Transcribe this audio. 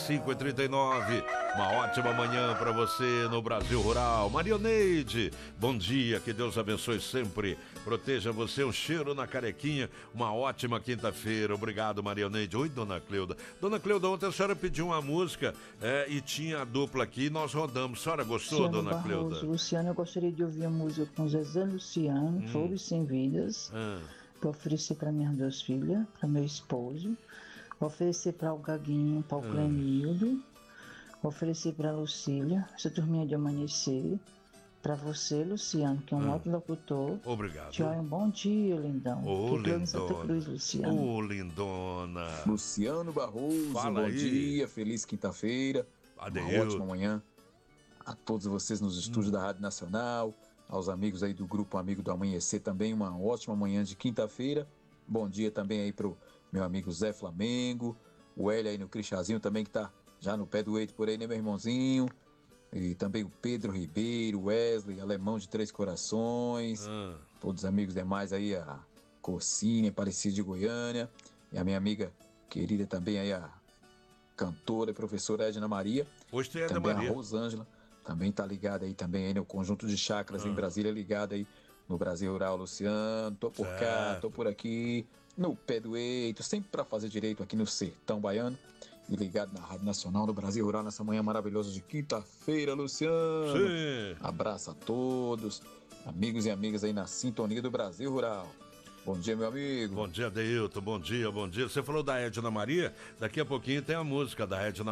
5h39. Uma ótima manhã para você no Brasil Rural. Marioneide, bom dia, que Deus abençoe sempre. Proteja você, um cheiro na carequinha. Uma ótima quinta-feira. Obrigado, Marioneide. Oi, dona Cleuda. Dona Cleuda, ontem a senhora pediu uma música e tinha a dupla aqui e nós rodamos. A senhora gostou, Luciano dona Barroso. Cleuda? Luciano, eu gostaria de ouvir a música com Zezé Luciano, Flores Sem Vidas, para oferecer para minhas duas filhas, para meu esposo, oferecer para o Gaguinho, para o Clemildo, oferecer para a Lucília, essa turminha de amanhecer, para você, Luciano, que é um ótimo locutor. Obrigado. Tchau, um bom dia, lindão. Ô, Fique em Santa lindona. Cruz, Luciano. Ô, lindona. Luciano Barroso, Fala bom aí. dia, feliz quinta-feira. Adeus. Uma ótima manhã a todos vocês nos estúdios da Rádio Nacional, aos amigos aí do Grupo Amigo do Amanhecer também, uma ótima manhã de quinta-feira. Bom dia também aí pro meu amigo Zé Flamengo, o Hélio aí no Cristazinho também que tá já no pé do eito por aí, né, meu irmãozinho? E também o Pedro Ribeiro, Wesley, Alemão de Três Corações, todos os amigos demais aí, a Cocine, Aparecida de Goiânia, e a minha amiga querida também aí, a cantora e professora Edna Maria. Hoje tem a Edna também Maria. A Rosângela, também tá ligada aí também aí no conjunto de chácaras em Brasília, ligada aí no Brasil Rural. Luciano, tô por cá, tô por aqui, no pé do eito, sempre pra fazer direito aqui no Sertão Baiano. E ligado na Rádio Nacional do Brasil Rural nessa manhã maravilhosa de quinta-feira, Luciano. Sim. Abraço a todos, amigos e amigas aí na sintonia do Brasil Rural. Bom dia, meu amigo. Bom dia, Deilton. Bom dia, bom dia. Você falou da Edna Maria, daqui a pouquinho tem a música da Edna